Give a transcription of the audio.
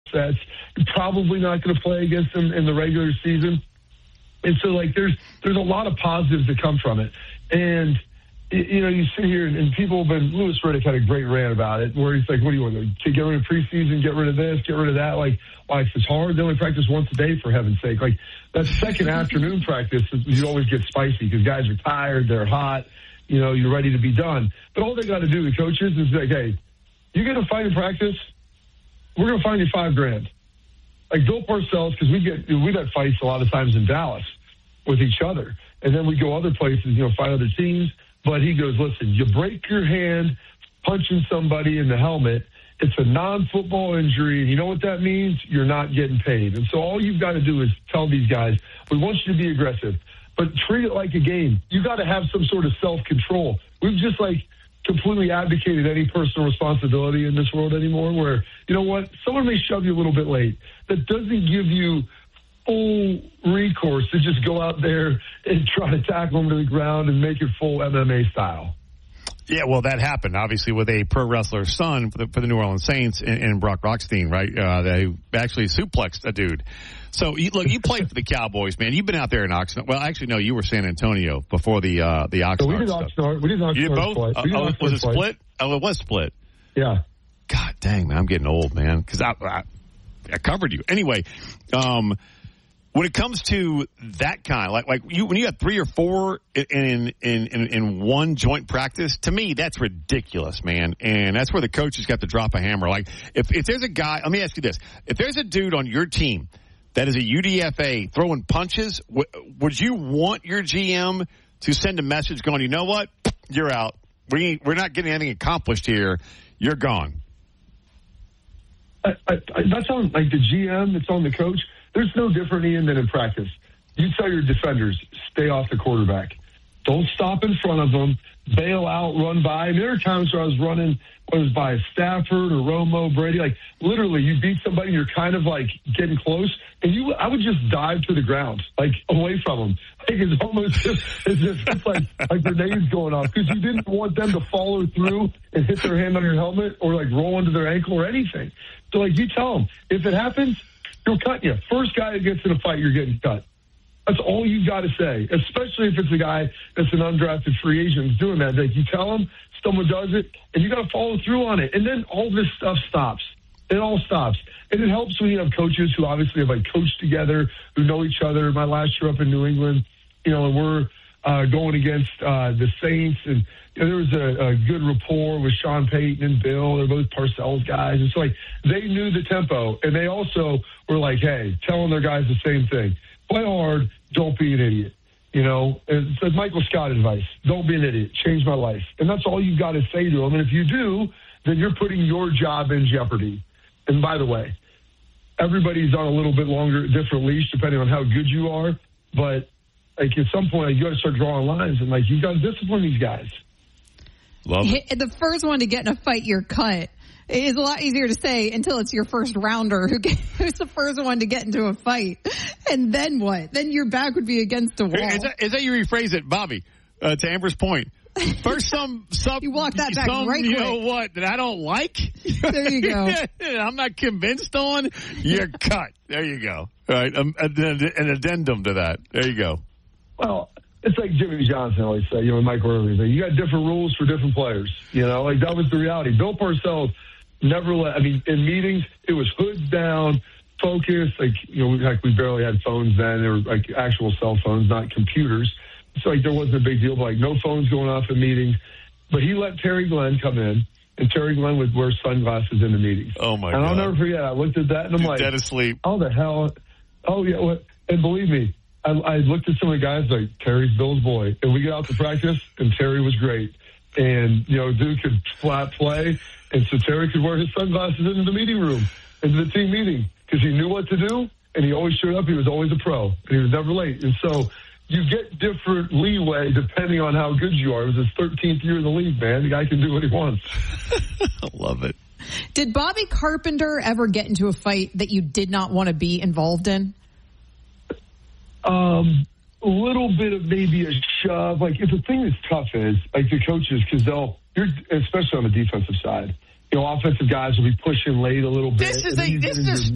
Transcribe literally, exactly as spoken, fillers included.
sets. You're probably not going to play against them in the regular season. And so, like, there's there's a lot of positives that come from it. And, you know, you sit here and, and people have been, Louis Riddick had a great rant about it, where he's like, what do you want to get rid of preseason, get rid of this, get rid of that? Like, life is hard. They only practice once a day, for heaven's sake. Like, that second afternoon practice, you always get spicy because guys are tired, they're hot, you know, you're ready to be done. But all they got to do, the coaches, is like, hey, you get a fight in practice, we're going to find you five grand. Like Bill Parcells, because we get we've had fights a lot of times in Dallas with each other, and then we go other places, you know, fight other teams. But he goes, listen, you break your hand punching somebody in the helmet, it's a non-football injury, and you know what that means? You're not getting paid. And so all you've got to do is tell these guys, we want you to be aggressive, but treat it like a game. You got to have some sort of self-control. We've just like completely abdicated any personal responsibility in this world anymore, where, you know what, someone may shove you a little bit late. That doesn't give you full recourse to just go out there and try to tackle them to the ground and make it full M M A style. Yeah, well, that happened, obviously, with a pro wrestler's son for the, for the New Orleans Saints and, and Brock Rockstein, right? Uh, they actually suplexed a dude. So, you, look, you played for the Cowboys, man. You've been out there in Oxnard. Well, actually, no, you were San Antonio before the uh, the Oxnard so we did stuff. Oxnard. We did Oxnard. You did both? Split. Uh, we did oh, Oxnard was it split. split? Oh, it was split. Yeah. God dang, man, I'm getting old, man, because I, I, I covered you. Anyway, um, when it comes to that kind, like like you, when you have three or four in in, in in one joint practice, to me that's ridiculous, man. And that's where the coaches got to drop a hammer. Like if if there's a guy, let me ask you this: if there's a dude on your team that is a U D F A throwing punches, w- would you want your G M to send a message going, you know what, you're out. We we're not getting anything accomplished here. You're gone. I, I, I, that's on like the G M. It's on the coach. There's no different, Ian, than in practice. You tell your defenders, stay off the quarterback. Don't stop in front of them. Bail out, run by. And there are times where I was running, whether it was by Stafford or Romo, Brady. Like, literally, you beat somebody, you're kind of, like, getting close. And you, I would just dive to the ground, like, away from them. Like, it's almost just, it's just it's like, like grenades going off. Because you didn't want them to follow through and hit their hand on your helmet or, like, roll into their ankle or anything. So, like, you tell them, if it happens, he'll cut you. First guy that gets in a fight, you're getting cut. That's all you got to say, especially if it's a guy that's an undrafted free agent who's doing that. Like, you tell him someone does it, and you got to follow through on it. And then all this stuff stops. It all stops. And it helps when you have coaches who obviously have, like, coached together, who know each other. My last year up in New England, you know, and we're uh, going against uh, the Saints. And you know, there was a, a good rapport with Sean Payton and Bill. They're both Parcells guys. It's like they knew the tempo. And they also were like, hey, telling their guys the same thing. Play hard. Don't be an idiot. You know, it's like Michael Scott advice. Don't be an idiot. Change my life. And that's all you got to say to them. And if you do, then you're putting your job in jeopardy. And by the way, everybody's on a little bit longer, different leash depending on how good you are. But like at some point, you got to start drawing lines and like you got to discipline these guys. Love it. The first one to get in a fight, you're cut. It's a lot easier to say until it's your first rounder who get, who's the first one to get into a fight. And then what? Then your back would be against a wall. Is that, is that you rephrase it, Bobby, uh, to Amber's point? First, some, some, you walk that back some, right you quick. know what, that I don't like. There you go. I'm not convinced on. You're cut. There you go. All right. Um, an addendum to that. There you go. Well, it's like Jimmy Johnson always said, you know, Mike Irvin said, you got different rules for different players. You know, like that was the reality. Bill Parcells never let, I mean, in meetings, it was hoods down, focus. Like, you know, like we barely had phones then. They were like actual cell phones, not computers. So like there wasn't a big deal, but like no phones going off in meetings. But he let Terry Glenn come in, and Terry Glenn would wear sunglasses in the meetings. Oh my and God. And I'll never forget, I looked at that and I'm You're like, dead asleep. Oh, the hell. Oh, yeah. What? And believe me, I, I looked at some of the guys like, Terry's Bill's boy. And we get out to practice, and Terry was great. And, you know, dude could flat play. And so Terry could wear his sunglasses into the meeting room, into the team meeting, because he knew what to do, and he always showed up. He was always a pro, and he was never late. And so you get different leeway depending on how good you are. It was his thirteenth year in the league, man. The guy can do what he wants. I love it. Did Bobby Carpenter ever get into a fight that you did not want to be involved in? Um, a little bit of maybe a shove. Like, if the thing that's tough is, like, the coaches, because they'll, you're, especially on the defensive side, you know, offensive guys will be pushing late a little bit. This is a, this is a